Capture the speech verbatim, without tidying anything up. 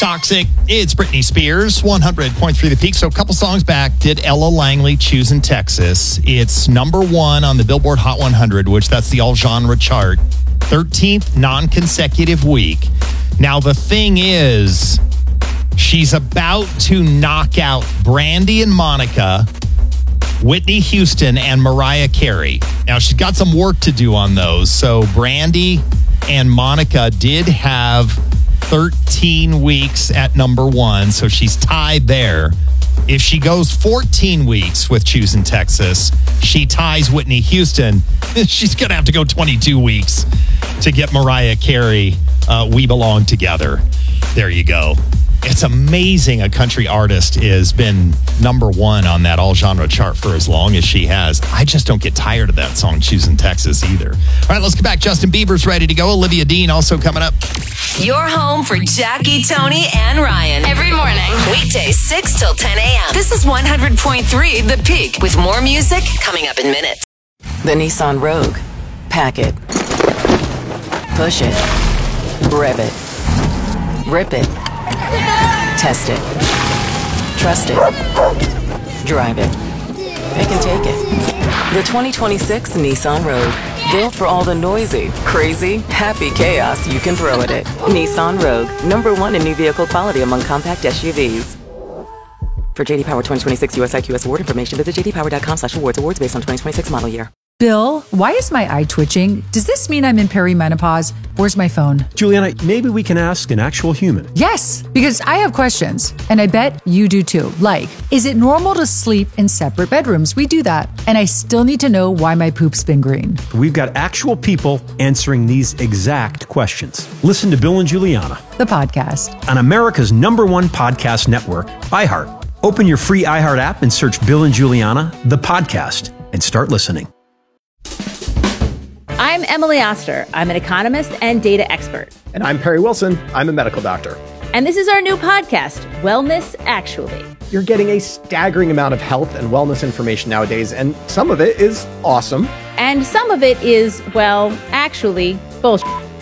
Toxic. It's Britney Spears, one hundred point three The Peak. So a couple songs back, did Ella Langley Choosing Texas. It's number one on the Billboard Hot one hundred, which that's the all-genre chart. thirteenth non-consecutive week. Now, the thing is, she's about to knock out Brandy and Monica, Whitney Houston, and Mariah Carey. Now, she's got some work to do on those. So Brandy and Monica did have thirteen weeks at number one, so she's tied there. If she goes fourteen weeks with Choosing Texas, she ties Whitney Houston. She's going to have to go twenty-two weeks to get Mariah Carey, uh, We Belong Together. There you go. It's amazing a country artist has been number one on that all-genre chart for as long as she has. I just don't get tired of that song, Choosing Texas, either. All right, let's get back. Justin Bieber's ready to go. Olivia Dean also coming up. Your home for Jackie, Tony, and Ryan. Every morning. Weekdays six till ten a.m. This is one hundred point three The Peak with more music coming up in minutes. The Nissan Rogue. Pack it. Push it. Rev it. Rip it. Test it. Trust it. Drive it. Pick and take it. The twenty twenty-six Nissan Rogue. Built for all the noisy, crazy, happy chaos you can throw at it. Nissan Rogue. Number one in new vehicle quality among compact S U Vs. For J D Power twenty twenty-six U S I Q S award information, visit j d power dot com slash awards. Awards based on twenty twenty-six model year. Bill, why is my eye twitching? Does this mean I'm in perimenopause? Where's my phone? Juliana, maybe we can ask an actual human. Yes, because I have questions, and I bet you do too. Like, is it normal to sleep in separate bedrooms? We do that. And I still need to know why my poop's been green. We've got actual people answering these exact questions. Listen to Bill and Juliana, the podcast, on America's number one podcast network, iHeart. Open your free iHeart app and search Bill and Juliana, the podcast, and start listening. I'm Emily Oster. I'm an economist and data expert. And I'm Perry Wilson. I'm a medical doctor. And this is our new podcast, Wellness Actually. You're getting a staggering amount of health and wellness information nowadays, and some of it is awesome. And some of it is, well, actually, bullshit.